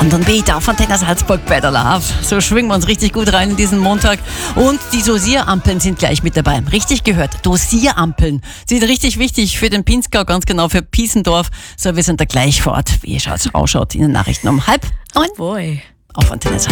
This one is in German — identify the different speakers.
Speaker 1: London Beat auf Antenne Salzburg bei der Love. So schwingen wir uns richtig gut rein in diesen Montag. Und die Dosierampeln sind gleich mit dabei. Richtig gehört, Dosierampeln sind richtig wichtig für den Pinzgau, ganz genau für Piesendorf. So, wir sind da gleich vor Ort. Wie es ausschaut in den Nachrichten um 8:30
Speaker 2: Boy.
Speaker 1: auf Antenne Salzburg.